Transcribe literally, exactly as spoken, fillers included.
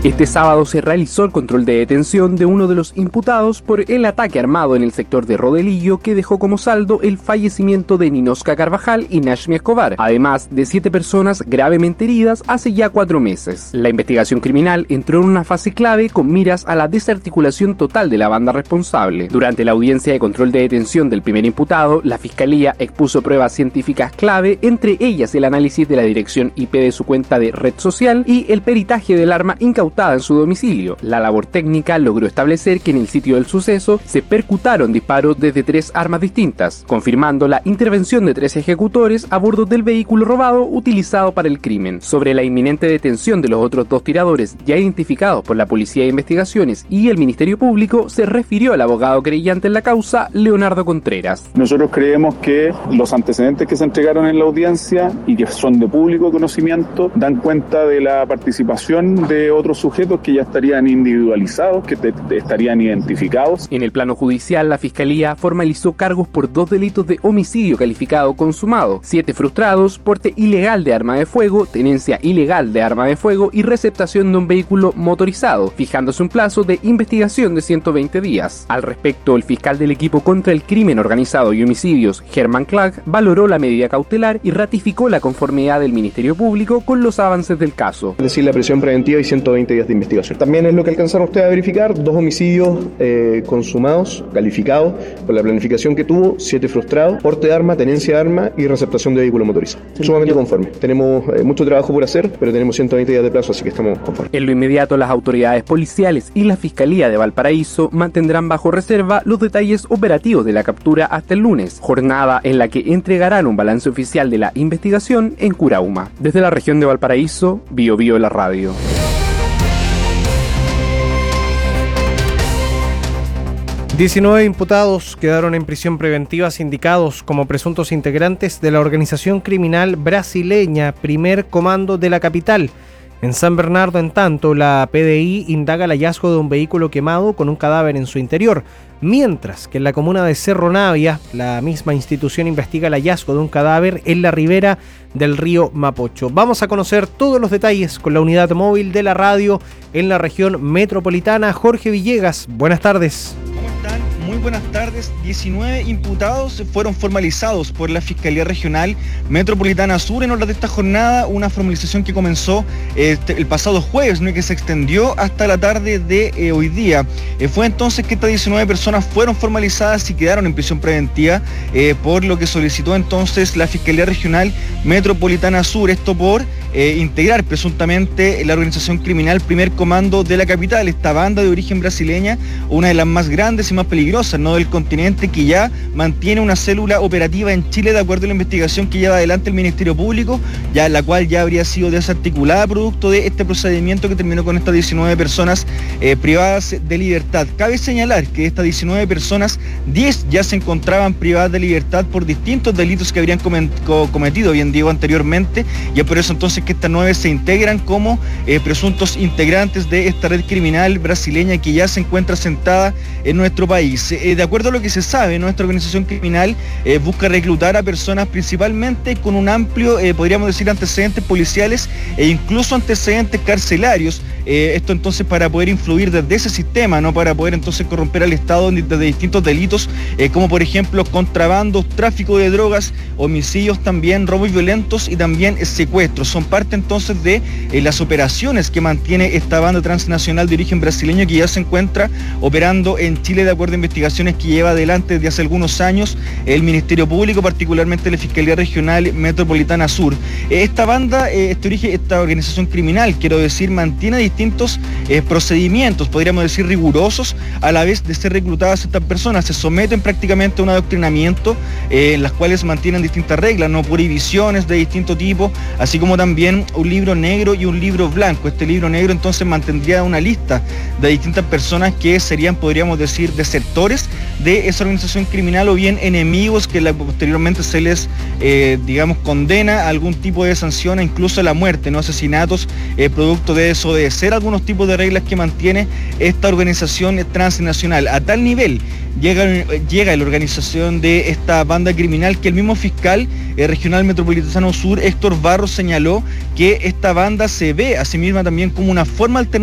Este sábado se realizó el control de detención de uno de los imputados por el ataque armado en el sector de Rodelillo que dejó como saldo el fallecimiento de Ninosca Carvajal y Nashmi Escobar, además de siete personas gravemente heridas hace ya cuatro meses. La investigación criminal entró en una fase clave con miras a la desarticulación total de la banda responsable. Durante la audiencia de control de detención del primer imputado, la Fiscalía expuso pruebas científicas clave, entre ellas el análisis de la dirección I P de su cuenta de red social y el peritaje del arma incautada en su domicilio. La labor técnica logró establecer que en el sitio del suceso se percutaron disparos desde tres armas distintas, confirmando la intervención de tres ejecutores a bordo del vehículo robado utilizado para el crimen. Sobre la inminente detención de los otros dos tiradores ya identificados por la Policía de Investigaciones y el Ministerio Público, se refirió el abogado creyente en la causa, Leonardo Contreras. Nosotros creemos que los antecedentes que se entregaron en la audiencia y que son de público conocimiento dan cuenta de la participación de otros sujetos que ya estarían individualizados, que te, te estarían identificados. En el plano judicial, la Fiscalía formalizó cargos por dos delitos de homicidio calificado consumado, siete frustrados, porte ilegal de arma de fuego, tenencia ilegal de arma de fuego y receptación de un vehículo motorizado, fijándose un plazo de investigación de ciento veinte días. Al respecto, el fiscal del equipo contra el crimen organizado y homicidios, Germán Clark, valoró la medida cautelar y ratificó la conformidad del Ministerio Público con los avances del caso. Es decir, la prisión preventiva y ciento veinte días de investigación. También es lo que alcanzaron ustedes a verificar, dos homicidios eh, consumados, calificados por la planificación que tuvo, siete frustrados, porte de arma, tenencia de arma y receptación de vehículo motorizado. Sumamente conforme. Tenemos eh, mucho trabajo por hacer, pero tenemos ciento veinte días de plazo, así que estamos conformes. En lo inmediato, las autoridades policiales y la Fiscalía de Valparaíso mantendrán bajo reserva los detalles operativos de la captura hasta el lunes, jornada en la que entregarán un balance oficial de la investigación en Curauma. Desde la región de Valparaíso, Bio Bio la radio. diecinueve imputados quedaron en prisión preventiva sindicados como presuntos integrantes de la organización criminal brasileña Primer Comando de la capital. En San Bernardo, en tanto, la P D I indaga el hallazgo de un vehículo quemado con un cadáver en su interior, mientras que en la comuna de Cerro Navia, la misma institución investiga el hallazgo de un cadáver en la ribera del río Mapocho. Vamos a conocer todos los detalles con la unidad móvil de la radio en la región metropolitana. Jorge Villegas, buenas tardes. Muy buenas tardes. diecinueve imputados fueron formalizados por la Fiscalía Regional Metropolitana Sur en horas de esta jornada, una formalización que comenzó este, el pasado jueves, ¿no?, y que se extendió hasta la tarde de eh, hoy día. Eh, fue entonces que estas diecinueve personas fueron formalizadas y quedaron en prisión preventiva, eh, por lo que solicitó entonces la Fiscalía Regional Metropolitana Sur, esto por eh, integrar presuntamente la organización criminal Primer Comando de la capital, esta banda de origen brasileña, una de las más grandes y más peligrosas, ¿no?, del continente, que ya mantiene una célula operativa en Chile de acuerdo a la investigación que lleva adelante el Ministerio Público, ya la cual ya habría sido desarticulada producto de este procedimiento que terminó con estas diecinueve personas eh, privadas de libertad. Cabe señalar que de estas diecinueve personas, diez ya se encontraban privadas de libertad por distintos delitos que habrían cometido, bien digo, anteriormente, y es por eso entonces que estas nueve se integran como eh, presuntos integrantes de esta red criminal brasileña que ya se encuentra sentada en nuestro país. Eh, de acuerdo a lo que se sabe, nuestra organización criminal eh, busca reclutar a personas principalmente con un amplio, eh, podríamos decir, antecedentes policiales e incluso antecedentes carcelarios. Eh, esto entonces para poder influir desde ese sistema, no para poder entonces corromper al Estado desde distintos delitos, eh, como por ejemplo contrabandos, tráfico de drogas, homicidios también, robos violentos y también eh, secuestros. Son parte entonces de eh, las operaciones que mantiene esta banda transnacional de origen brasileño que ya se encuentra operando en Chile de acuerdo a investigaciones que lleva adelante desde hace algunos años el Ministerio Público, particularmente la Fiscalía Regional Metropolitana Sur. Eh, esta banda, eh, este origen, esta organización criminal, quiero decir, mantiene distintos eh, procedimientos, podríamos decir rigurosos, a la vez de ser reclutadas estas personas. Se someten prácticamente a un adoctrinamiento eh, en las cuales mantienen distintas reglas, no prohibiciones de distinto tipo, así como también un libro negro y un libro blanco. Este libro negro entonces mantendría una lista de distintas personas que serían, podríamos decir, desertores de esa organización criminal o bien enemigos que la, posteriormente se les, eh, digamos, condena a algún tipo de sanción, incluso a la muerte, no asesinatos, eh, producto de desobedecer algunos tipos de reglas que mantiene esta organización transnacional. A tal nivel llega, llega la organización de esta banda criminal que el mismo fiscal eh, regional metropolitano sur, Héctor Barros, señaló que esta banda se ve a sí misma también como una forma alternativa